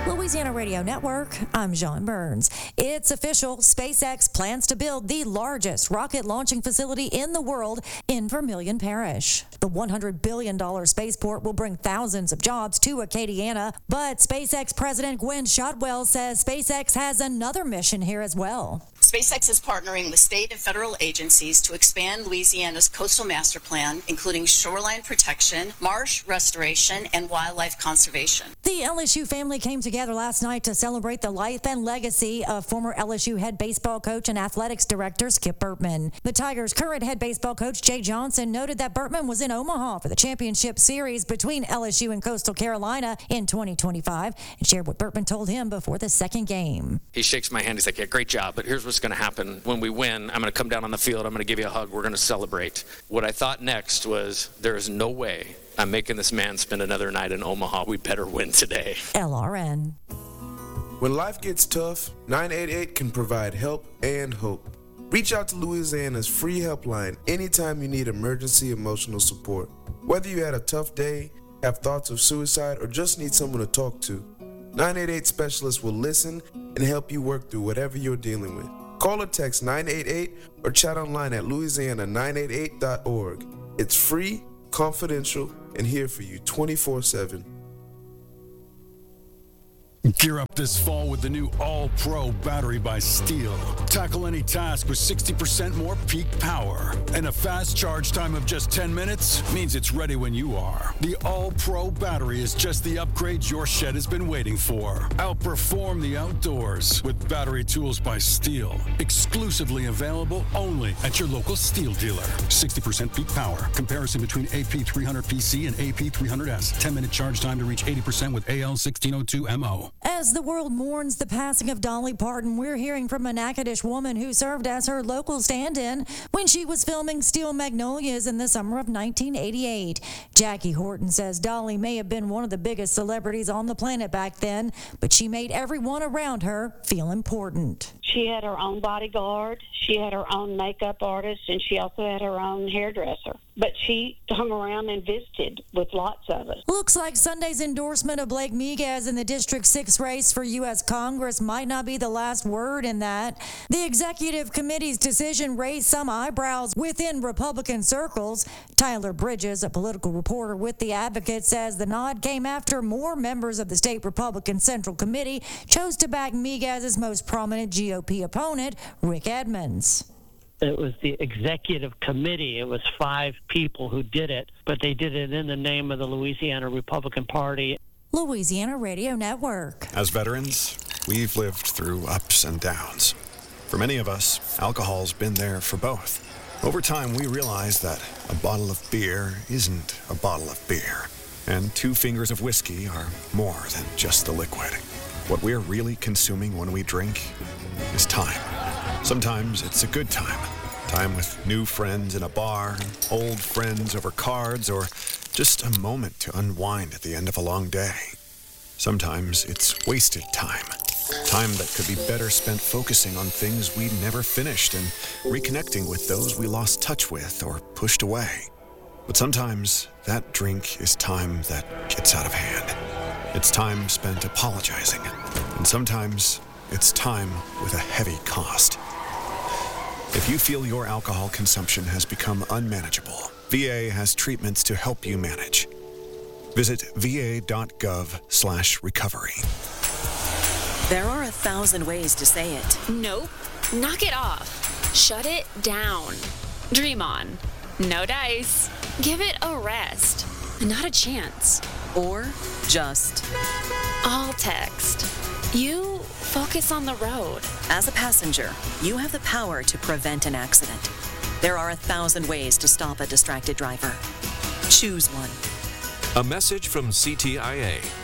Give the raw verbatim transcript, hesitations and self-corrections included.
Louisiana Radio Network, I'm John Burns. It's official. SpaceX plans to build the largest rocket launching facility in the world in Vermilion Parish. The one hundred billion dollars spaceport will bring thousands of jobs to Acadiana, but SpaceX President Gwynne Shotwell says SpaceX has another mission here as well. SpaceX is partnering with state and federal agencies to expand Louisiana's coastal master plan, including shoreline protection, marsh restoration, and wildlife conservation. The L S U family came together last night to celebrate the life and legacy of former L S U head baseball coach and athletics director Skip Bertman. The Tigers' current head baseball coach Jay Johnson noted that Bertman was in Omaha for the championship series between L S U and Coastal Carolina in twenty twenty-five and shared what Bertman told him before the second game. He shakes my hand. He's like, yeah, great job, but here's what's going to happen. When we win, I'm going to come down on the field. I'm going to give you a hug. We're going to celebrate. What I thought next was, there is no way I'm making this man spend another night in Omaha. We better win today. L R N. When life gets tough, nine eight eight can provide help and hope. Reach out to Louisiana's free helpline anytime you need emergency emotional support. Whether you had a tough day, have thoughts of suicide, or just need someone to talk to, nine eight eight specialists will listen and help you work through whatever you're dealing with. Call or text nine eight eight or chat online at louisiana nine eight eight dot org. It's free, confidential, and here for you twenty-four seven. Gear up this fall with the new All-Pro battery by Steel. Tackle any task with sixty percent more peak power. And a fast charge time of just ten minutes means it's ready when you are. The All-Pro battery is just the upgrade your shed has been waiting for. Outperform the outdoors with battery tools by Steel. Exclusively available only at your local Steel dealer. sixty percent peak power. Comparison between A P three hundred P C and A P three hundred S. ten minute charge time to reach eighty percent with A L sixteen oh two M O. As the world mourns the passing of Dolly Parton, we're hearing from a Natchitoches woman who served as her local stand-in when she was filming Steel Magnolias in the summer of nineteen eighty-eight. Jackie Horton says Dolly may have been one of the biggest celebrities on the planet back then, but she made everyone around her feel important. She had her own bodyguard, she had her own makeup artist, and she also had her own hairdresser. But she hung around and visited with lots of us. Looks like Sunday's endorsement of Blake Miguez in the District six race for U S Congress might not be the last word in that. The executive committee's decision raised some eyebrows within Republican circles. Tyler Bridges, a political reporter with The Advocate, says the nod came after more members of the state Republican Central Committee chose to back Miguez's most prominent G O P opponent, Rick Edmonds. It was the executive committee. It was five people who did it, but they did it in the name of the Louisiana Republican Party. Louisiana Radio Network. As veterans, we've lived through ups and downs. For many of us, alcohol's been there for both. Over time, we realized that a bottle of beer isn't a bottle of beer, and two fingers of whiskey are more than just the liquid. What we're really consuming when we drink is time. Sometimes it's a good time. Time with new friends in a bar, old friends over cards, or just a moment to unwind at the end of a long day. Sometimes it's wasted time. Time that could be better spent focusing on things we never finished and reconnecting with those we lost touch with or pushed away. But sometimes that drink is time that gets out of hand. It's time spent apologizing. And sometimes it's time with a heavy cost. If you feel your alcohol consumption has become unmanageable, V A has treatments to help you manage. Visit va.gov slash recovery. There are a thousand ways to say it. Nope. Knock it off. Shut it down. Dream on. No dice. Give it a rest. Not a chance. Or just All text. You focus on the road. As a passenger, you have the power to prevent an accident. There are a thousand ways to stop a distracted driver. Choose one. A message from C T I A.